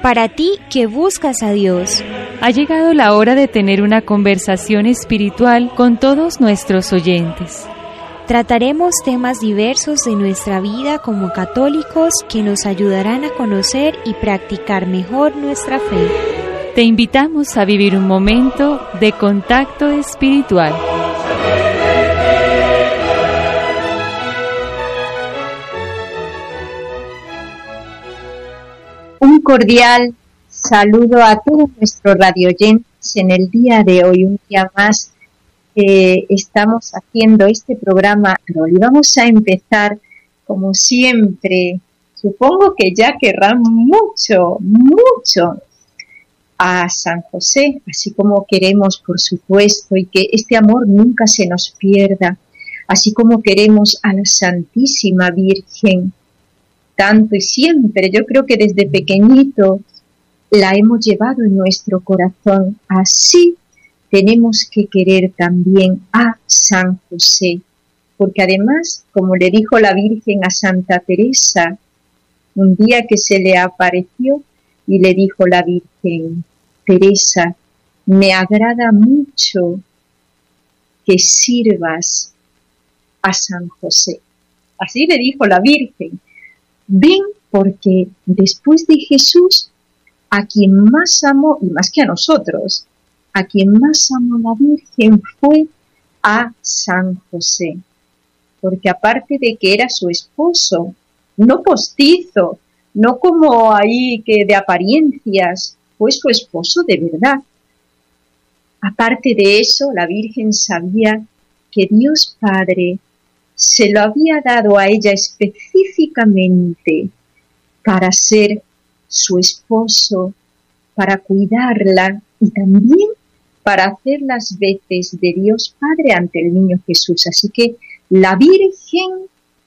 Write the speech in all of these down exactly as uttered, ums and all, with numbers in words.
Para ti que buscas a Dios, ha llegado la hora de tener una conversación espiritual con todos nuestros oyentes. Trataremos temas diversos de nuestra vida como católicos que nos ayudarán a conocer y practicar mejor nuestra fe. Te invitamos a vivir un momento de contacto espiritual. Un cordial saludo a todos nuestros radioyentes en el día de hoy, un día más que estamos haciendo este programa. Y vamos a empezar, como siempre, supongo que ya querrán mucho, mucho a San José, así como queremos, por supuesto, y que este amor nunca se nos pierda, así como queremos a la Santísima Virgen, tanto y siempre. Yo creo que desde pequeñito la hemos llevado en nuestro corazón. Así tenemos que querer también a San José, porque además, como le dijo la Virgen a Santa Teresa, un día que se le apareció y le dijo la Virgen: Teresa, me agrada mucho que sirvas a San José. Así le dijo la Virgen. Ven, porque después de Jesús, a quien más amó, y más que a nosotros, a quien más amó la Virgen fue a San José. Porque aparte de que era su esposo, no postizo, no como ahí que de apariencias, fue su esposo de verdad. Aparte de eso, la Virgen sabía que Dios Padre se lo había dado a ella específicamente para ser su esposo, para cuidarla y también para hacer las veces de Dios Padre ante el niño Jesús. Así que la Virgen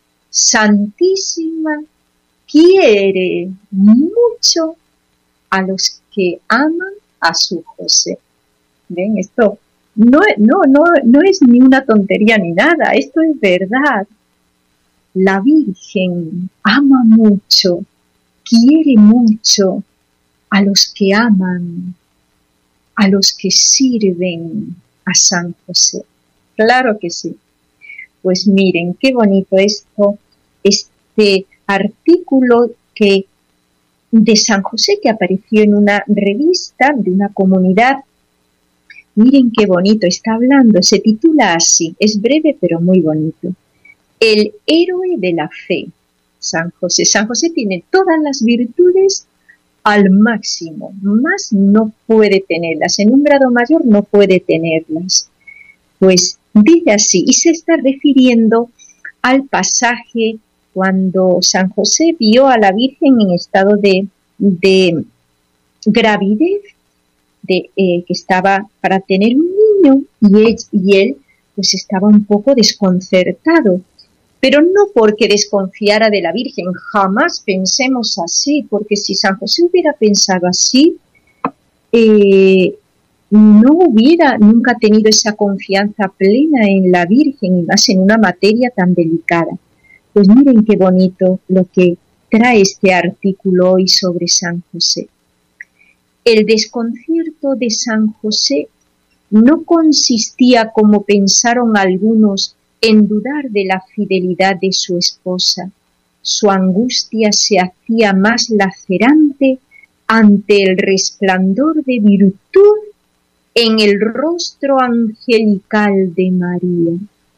Santísima quiere mucho a los que aman a su José. ¿Ven? Esto no, no, no, no es ni una tontería ni nada, esto es verdad. La Virgen ama mucho, quiere mucho a los que aman, a los que sirven a San José. Claro que sí. Pues miren, qué bonito esto, este artículo que de San José que apareció en una revista de una comunidad. Miren qué bonito está hablando, se titula así, es breve pero muy bonito. El héroe de la fe, San José. San José tiene todas las virtudes al máximo, más no puede tenerlas, en un grado mayor no puede tenerlas. Pues dice así, y se está refiriendo al pasaje cuando San José vio a la Virgen en estado de, de gravidez, de, eh, que estaba para tener un niño, y él, y él pues estaba un poco desconcertado, pero no porque desconfiara de la Virgen, jamás pensemos así, porque si San José hubiera pensado así, eh, no hubiera nunca tenido esa confianza plena en la Virgen, y más en una materia tan delicada. Pues miren qué bonito lo que trae este artículo hoy sobre San José. El desconcierto de San José no consistía, como pensaron algunos, en dudar de la fidelidad de su esposa. Su angustia se hacía más lacerante ante el resplandor de virtud en el rostro angelical de María.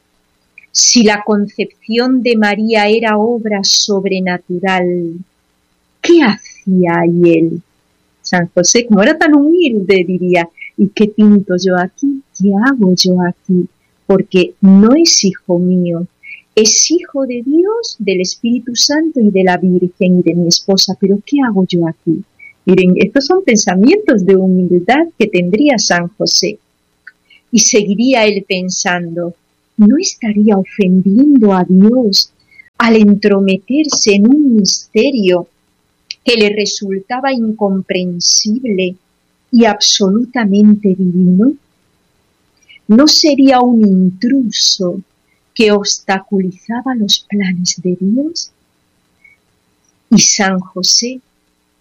Si la concepción de María era obra sobrenatural, ¿qué hacía ahí él? San José, como era tan humilde, diría: ¿y qué pinto yo aquí? ¿Qué hago yo aquí? Porque no es hijo mío, es hijo de Dios, del Espíritu Santo y de la Virgen y de mi esposa, pero ¿qué hago yo aquí? Miren, estos son pensamientos de humildad que tendría San José. Y seguiría él pensando: ¿no estaría ofendiendo a Dios al entrometerse en un misterio que le resultaba incomprensible y absolutamente divino? ¿No sería un intruso que obstaculizaba los planes de Dios? Y San José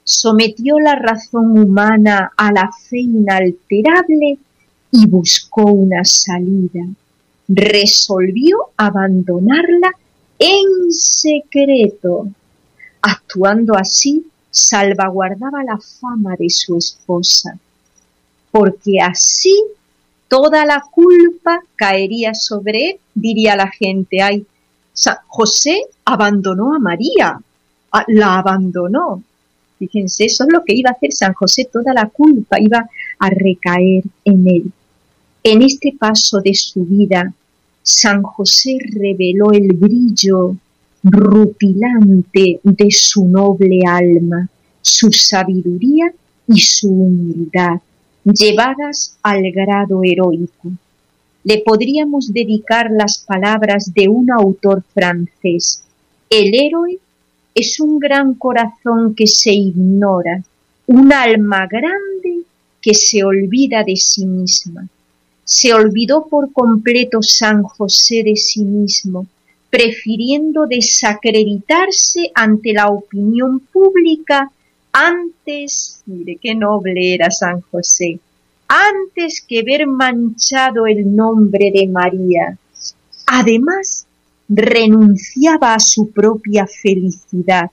sometió la razón humana a la fe inalterable y buscó una salida. Resolvió abandonarla en secreto. Actuando así, salvaguardaba la fama de su esposa, porque así toda la culpa caería sobre él. Diría la gente, ay, José abandonó a María, la abandonó. Fíjense, eso es lo que iba a hacer San José, toda la culpa iba a recaer en él. En este paso de su vida, San José reveló el brillo rutilante de su noble alma, su sabiduría y su humildad, llevadas al grado heroico. Le podríamos dedicar las palabras de un autor francés: el héroe es un gran corazón que se ignora, un alma grande que se olvida de sí misma. Se olvidó por completo San José de sí mismo, prefiriendo desacreditarse ante la opinión pública antes, mire qué noble era San José, antes que ver manchado el nombre de María. Además, renunciaba a su propia felicidad.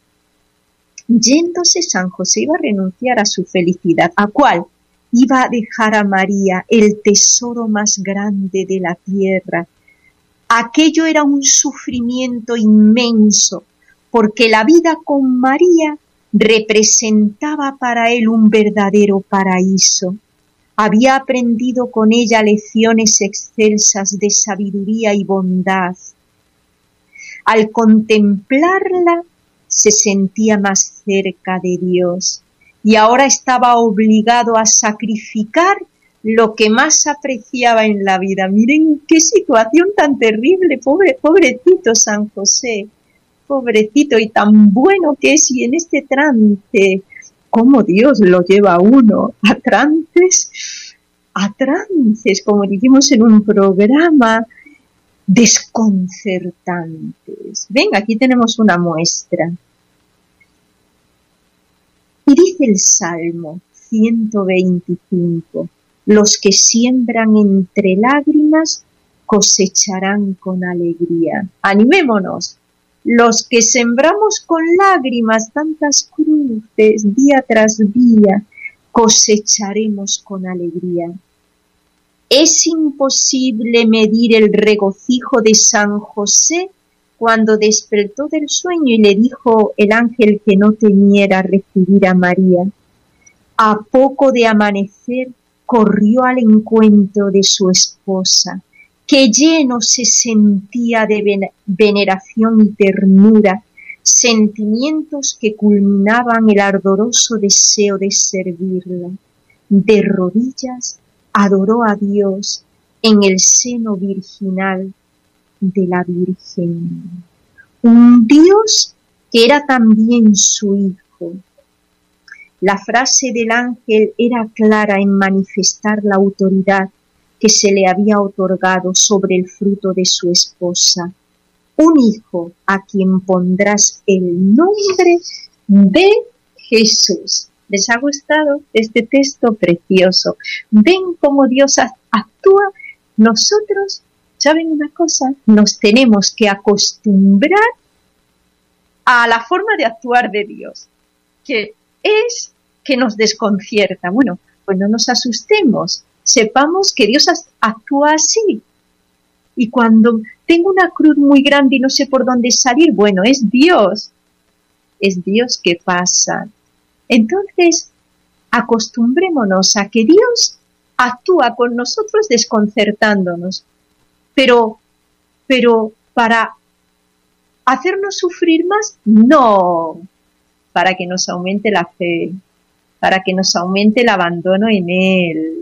Yéndose, San José iba a renunciar a su felicidad. ¿A cuál? Iba a dejar a María, el tesoro más grande de la tierra. Aquello era un sufrimiento inmenso, porque la vida con María representaba para él un verdadero paraíso. Había aprendido con ella lecciones excelsas de sabiduría y bondad. Al contemplarla, se sentía más cerca de Dios. Y ahora estaba obligado a sacrificar lo que más apreciaba en la vida. Miren qué situación tan terrible, pobre, pobrecito San José, pobrecito, y tan bueno que es, y en este trance, cómo Dios lo lleva a uno, a trances, a trances, como dijimos en un programa, desconcertantes. Ven, aquí tenemos una muestra. Y dice el Salmo ciento veinticinco, los que siembran entre lágrimas cosecharán con alegría. Animémonos, los que sembramos con lágrimas tantas cruces día tras día, cosecharemos con alegría. Es imposible medir el regocijo de San José cuando despertó del sueño y le dijo el ángel que no temiera recibir a María. A poco de amanecer corrió al encuentro de su esposa, que lleno se sentía de veneración y ternura, sentimientos que culminaban el ardoroso deseo de servirla. De rodillas adoró a Dios en el seno virginal de la Virgen, un Dios que era también su Hijo. La frase del ángel era clara en manifestar la autoridad que se le había otorgado sobre el fruto de su esposa. Un hijo a quien pondrás el nombre de Jesús. ¿Les ha gustado este texto precioso? ¿Ven cómo Dios actúa? Nosotros, ¿saben una cosa? Nos tenemos que acostumbrar a la forma de actuar de Dios, que es que nos desconcierta. Bueno, pues no nos asustemos, sepamos que Dios actúa así. Y cuando tengo una cruz muy grande y no sé por dónde salir, bueno, es Dios, es Dios que pasa. Entonces, acostumbrémonos a que Dios actúa con nosotros desconcertándonos, pero, pero para hacernos sufrir más, no, para que nos aumente la fe, para que nos aumente el abandono en Él.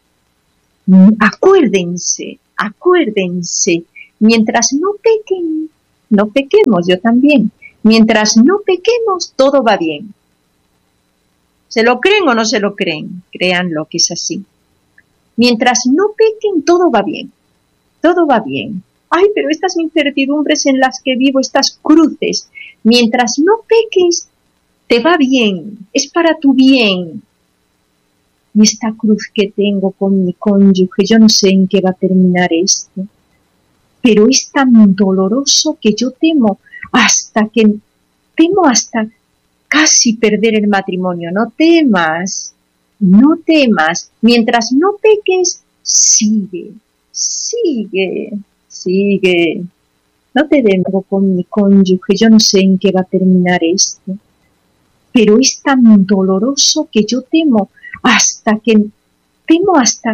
Acuérdense, acuérdense, mientras no pequen, no pequemos, yo también, mientras no pequemos, todo va bien. ¿Se lo creen o no se lo creen? Créanlo que es así. Mientras no pequen, todo va bien, todo va bien. Ay, pero estas incertidumbres en las que vivo, estas cruces, mientras no peques, te va bien, es para tu bien. Y esta cruz que tengo con mi cónyuge, yo no sé en qué va a terminar esto, pero es tan doloroso que yo temo hasta que, temo hasta casi perder el matrimonio. No temas, no temas, mientras no peques, sigue, sigue, sigue. No te debo con mi cónyuge, yo no sé en qué va a terminar esto, pero es tan doloroso que yo temo hasta que, temo hasta